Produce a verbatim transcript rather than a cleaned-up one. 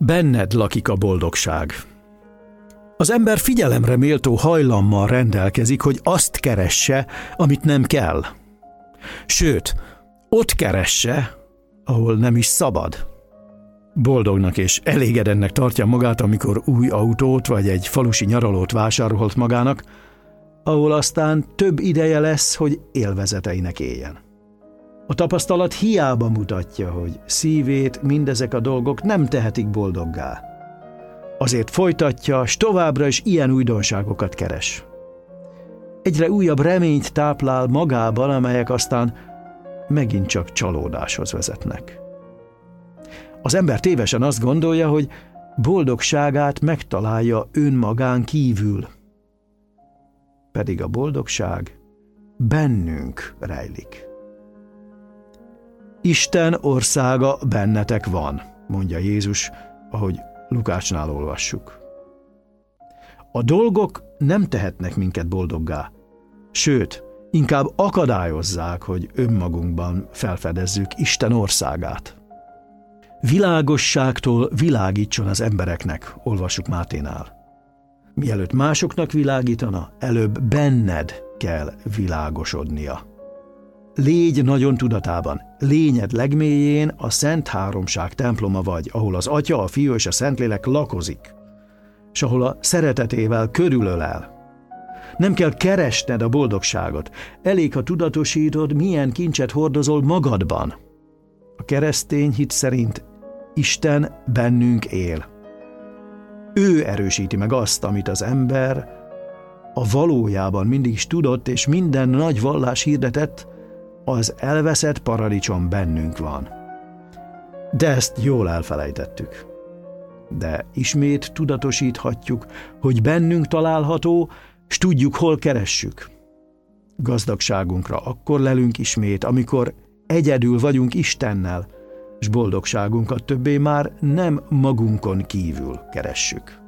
Benned lakik a boldogság. Az ember figyelemre méltó hajlammal rendelkezik, hogy azt keresse, amit nem kell. Sőt, ott keresse, ahol nem is szabad. Boldognak és elégedennek tartja magát, amikor új autót vagy egy falusi nyaralót vásárolt magának, ahol aztán több ideje lesz, hogy élvezeteinek éljen. A tapasztalat hiába mutatja, hogy szívét mindezek a dolgok nem tehetik boldoggá. Azért folytatja, s továbbra is ilyen újdonságokat keres. Egyre újabb reményt táplál magában, amelyek aztán megint csak csalódáshoz vezetnek. Az ember tévesen azt gondolja, hogy boldogságát megtalálja önmagán kívül. Pedig a boldogság bennünk rejlik. Isten országa bennetek van, mondja Jézus, ahogy Lukácsnál olvassuk. A dolgok nem tehetnek minket boldoggá, sőt, inkább akadályozzák, hogy önmagunkban felfedezzük Isten országát. Világosságtól világítson az embereknek, olvassuk Máténál. Mielőtt másoknak világítana, előbb benned kell világosodnia. Légy nagyon tudatában, lényed legmélyén a Szent Háromság temploma vagy, ahol az Atya, a Fiú és a Szentlélek lakozik, és ahol a szeretetével körülölel. Nem kell keresned a boldogságot, elég, ha tudatosítod, milyen kincset hordozol magadban. A keresztény hit szerint Isten bennünk él. Ő erősíti meg azt, amit az ember a valójában mindig is tudott, és minden nagy vallás hirdetett, az elveszett paradicsom bennünk van. De ezt jól elfelejtettük. De ismét tudatosíthatjuk, hogy bennünk található, s tudjuk, hol keressük. Gazdagságunkra akkor lelünk ismét, amikor egyedül vagyunk Istennel, s boldogságunkat többé már nem magunkon kívül keressük.